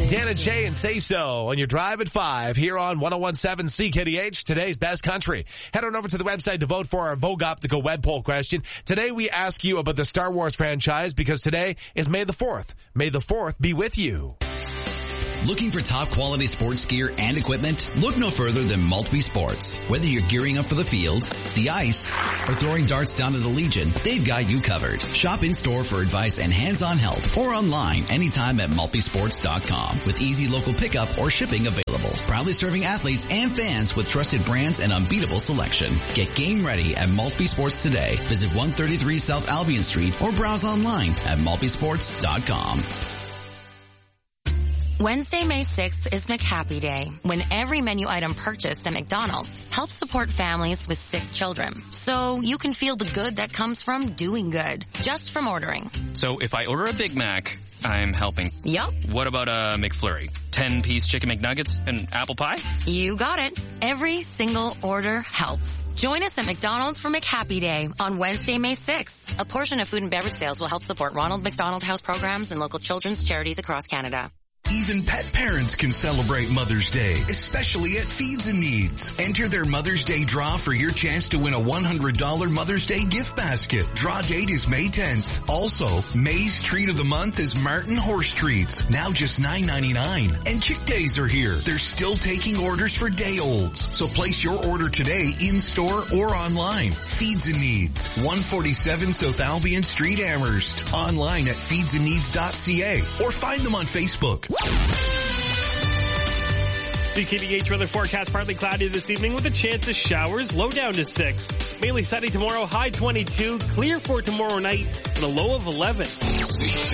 Dan and Shay and Say So on your drive at 5 here on 101.7 CKDH, today's best country. Head on over to the website to vote for our Vogue Optical web poll question. Today we ask you about the Star Wars franchise because today is May the 4th. May the 4th be with you. Looking for top quality sports gear and equipment? Look no further than Maltby Sports. Whether you're gearing up for the field, the ice, or throwing darts down to the Legion, they've got you covered. Shop in store for advice and hands-on help or online anytime at maltbysports.com with easy local pickup or shipping available. Proudly serving athletes and fans with trusted brands and unbeatable selection. Get game ready at Maltby Sports today. Visit 133 South Albion Street or browse online at maltbysports.com. Wednesday, May 6th is McHappy Day, when every menu item purchased at McDonald's helps support families with sick children. So you can feel the good that comes from doing good, just from ordering. So if I order a Big Mac, I'm helping. Yup. What about a McFlurry? 10-piece chicken McNuggets and apple pie? You got it. Every single order helps. Join us at McDonald's for McHappy Day on Wednesday, May 6th. A portion of food and beverage sales will help support Ronald McDonald House programs and local children's charities across Canada. Even pet parents can celebrate Mother's Day, especially at Feeds and Needs. Enter their Mother's Day draw for your chance to win a $100 Mother's Day gift basket. Draw date is May 10th. Also, May's treat of the month is Martin Horse Treats, now just $9.99. And Chick Days are here. They're still taking orders for day-olds. So place your order today in-store or online. Feeds and Needs, 147 South Albion Street, Amherst. Online at feedsandneeds.ca or find them on Facebook. CKDH weather forecast, partly cloudy this evening with a chance of showers, low down to 6. Mainly sunny tomorrow, high 22, clear for tomorrow night, and a low of 11.